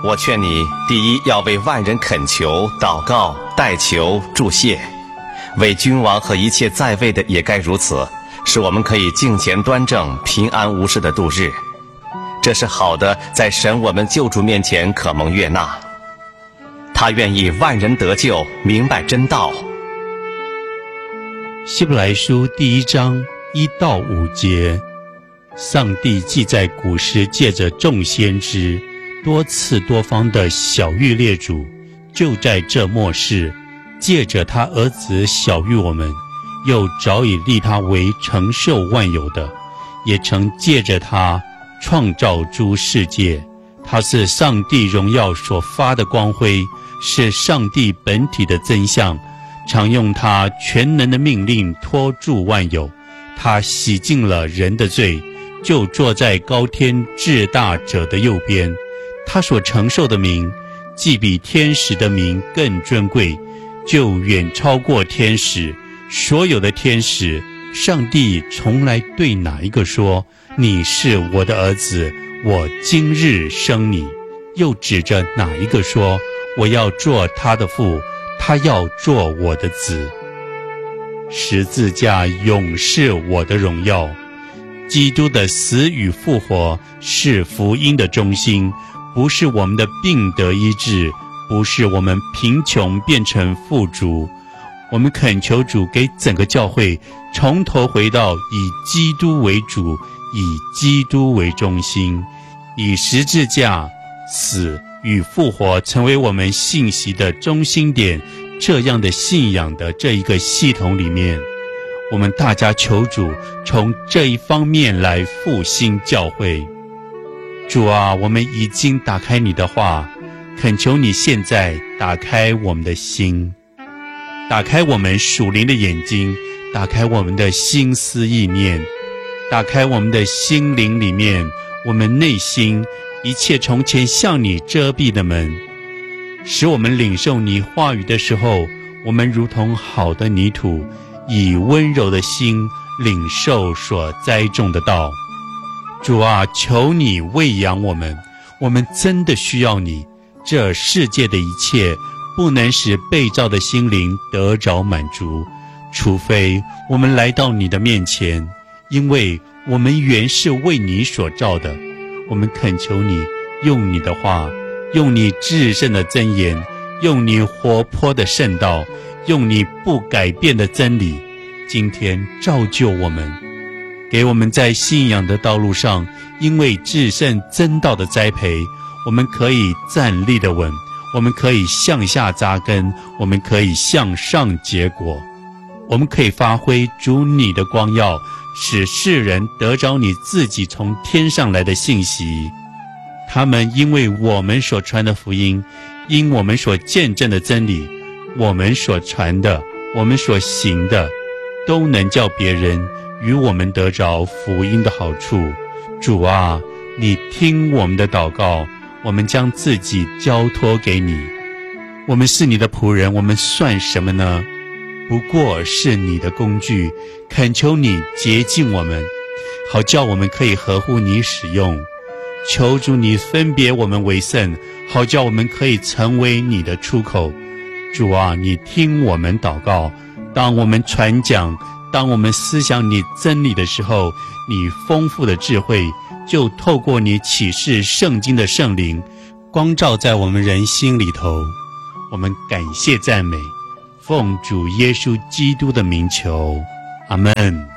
我劝你，第一要为万人恳求、祷告、代求、祝谢，为君王和一切在位的也该如此，使我们可以敬虔端正、平安无事的度日。这是好的，在神我们救主面前可蒙悦纳。他愿意万人得救，明白真道。 希伯来书第1章1到5节，上帝既在古时借着众先知多次多方的晓谕列祖，就在这末世借着他儿子晓谕我们，又早已立他为承受万有的，也曾借着他创造诸世界。他是上帝荣耀所发的光辉，是上帝本体的真相，常用他全能的命令托住万有。他洗净了人的罪，就坐在高天至大者的右边。他所承受的名，既比天使的名更尊贵，就远超过天使。所有的天使，上帝从来对哪一个说，你是我的儿子，我今日生你？又指着哪一个说，我要做他的父，他要做我的子？十字架永是我的荣耀。基督的死与复活是福音的中心，不是我们的病得医治，不是我们贫穷变成富足。我们恳求主给整个教会从头回到以基督为主，以基督为中心，以十字架死与复活成为我们信息的中心点。这样的信仰的这一个系统里面，我们大家求主从这一方面来复兴教会。主啊，我们已经打开你的话，恳求你现在打开我们的心，打开我们属灵的眼睛，打开我们的心思意念，打开我们的心灵里面，我们内心一切从前向你遮蔽的门，使我们领受你话语的时候，我们如同好的泥土，以温柔的心领受所栽种的道。主啊，求你喂养我们，我们真的需要你。这世界的一切不能使被造的心灵得着满足，除非我们来到你的面前，因为我们原是为你所造的。我们恳求你用你的话，用你至圣的真言，用你活泼的圣道，用你不改变的真理，今天造就我们，给我们在信仰的道路上，因为至圣真道的栽培，我们可以站立得稳，我们可以向下扎根，我们可以向上结果，我们可以发挥主你的光耀，使世人得着你自己从天上来的信息。他们因为我们所传的福音，因我们所见证的真理，我们所传的，我们所行的，都能叫别人与我们得着福音的好处。主啊，你听我们的祷告，我们将自己交托给你。我们是你的仆人，我们算什么呢？不过是你的工具，恳求你洁净我们，好叫我们可以合乎你使用。求主你分别我们为圣，好叫我们可以成为你的出口。主啊，你听我们祷告，当我们传讲，当我们思想你真理的时候，你丰富的智慧就透过你启示圣经的圣灵光照在我们人心里头。我们感谢赞美，奉主耶稣基督的名求，阿们。